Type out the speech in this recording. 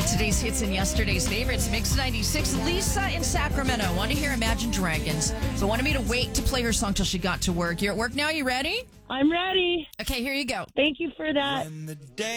Today's hits and yesterday's favorites. Mix 96. Lisa in Sacramento. Want to hear Imagine Dragons, but wanted me to wait to play her song till she got to work. You're at work now. You ready? I'm ready. Okay, here you go. Thank you for that. When the day